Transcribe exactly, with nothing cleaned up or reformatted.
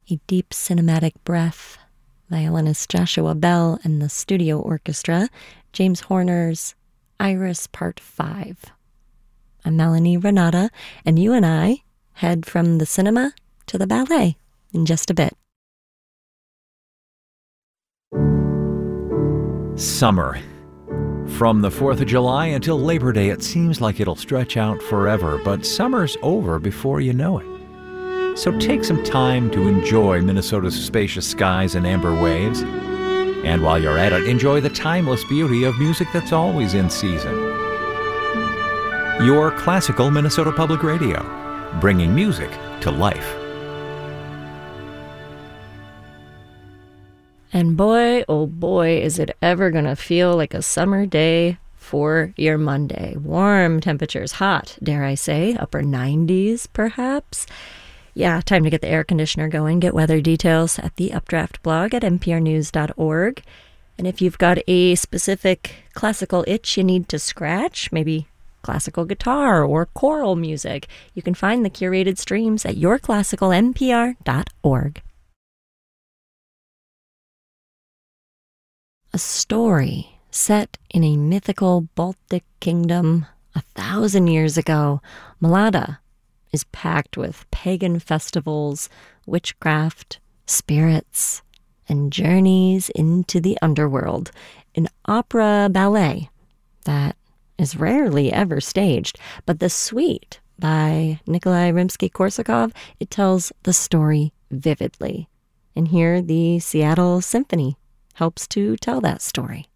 A Deep Cinematic Breath, violinist Joshua Bell and the studio orchestra, James Horner's Iris Part five. I'm Melanie Renata, and you and I head from the cinema to the ballet in just a bit. Summer. From the fourth of July until Labor Day, it seems like it'll stretch out forever, but summer's over before you know it. So take some time to enjoy Minnesota's spacious skies and amber waves. And while you're at it, enjoy the timeless beauty of music that's always in season. Your classical Minnesota Public Radio, bringing music to life. And boy, oh boy, is it ever going to feel like a summer day for your Monday. Warm temperatures, hot, dare I say, upper nineties perhaps. Yeah, time to get the air conditioner going. Get weather details at the Updraft blog at n p r news dot org. And if you've got a specific classical itch you need to scratch, maybe classical guitar or choral music, you can find the curated streams at your classical n p r dot org. A story set in a mythical Baltic kingdom a thousand years ago, Mlada is packed with pagan festivals, witchcraft, spirits, and journeys into the underworld. An opera ballet that is rarely ever staged, but the suite by Nikolai Rimsky-Korsakov, it tells the story vividly. And here the Seattle Symphony helps to tell that story.